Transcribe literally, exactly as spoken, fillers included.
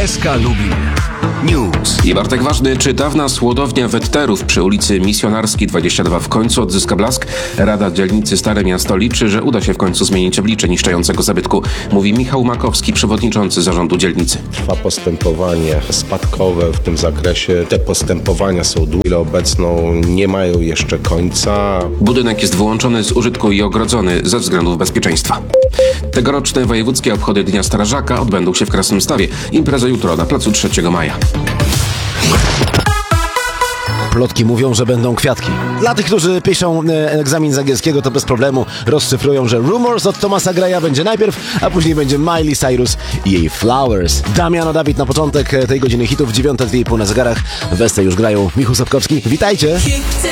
S K Lubin News. I Bartek Ważny, czy dawna słodownia wetterów przy ulicy Misjonarskiej dwadzieścia dwa w końcu odzyska blask? Rada dzielnicy Stare Miasto liczy, że uda się w końcu zmienić oblicze niszczącego zabytku, mówi Michał Makowski, przewodniczący zarządu dzielnicy. Trwa postępowanie spadkowe w tym zakresie. Te postępowania są długie. Na obecną nie mają jeszcze końca. Budynek jest wyłączony z użytku i ogrodzony ze względów bezpieczeństwa. Tegoroczne wojewódzkie obchody Dnia Strażaka odbędą się w Krasnymstawie. Impreza jutro na placu trzeciego maja. Plotki mówią, że będą kwiatki. Dla tych, którzy piszą e, egzamin z angielskiego, to bez problemu rozszyfrują, że Rumors od Thomasa Greya będzie najpierw, a później będzie Miley Cyrus i jej Flowers. Damiano Dawid na początek tej godziny hitów, dziewiąta dwie i pół na zegarach. Westy już grają. Michał Sapkowski, witajcie! Chcę